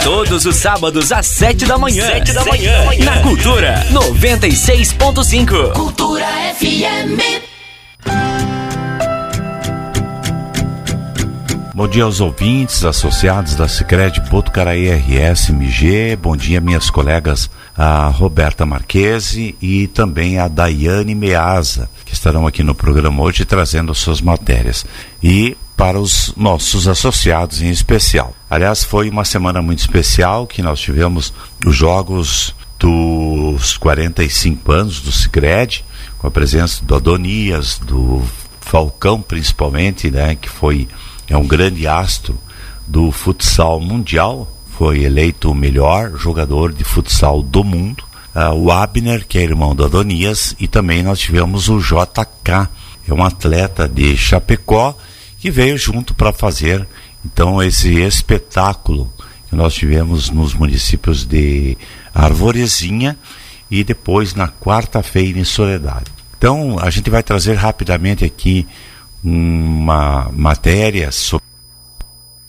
Todos os sábados às 7 da manhã. Na Cultura 96.5. Cultura FM. Bom dia aos ouvintes, associados da Sicredi Botucaraí RS-MG. Bom dia, minhas colegas, a Roberta Marquesi e também a Daiane Meaza, que estarão aqui no programa hoje trazendo suas matérias. E para os nossos associados em especial. Aliás, foi uma semana muito especial que nós tivemos os jogos dos 45 anos do Sicredi, com a presença do Adonias, do Falcão principalmente, né, que é um grande astro do futsal mundial, foi eleito o melhor jogador de futsal do mundo, o Abner, que é irmão do Adonias, e também nós tivemos o JK, é um atleta de Chapecó, que veio junto para fazer então esse espetáculo que nós tivemos nos municípios de Arvorezinha e depois na quarta-feira em Soledade. Então a gente vai trazer rapidamente aqui uma matéria sobre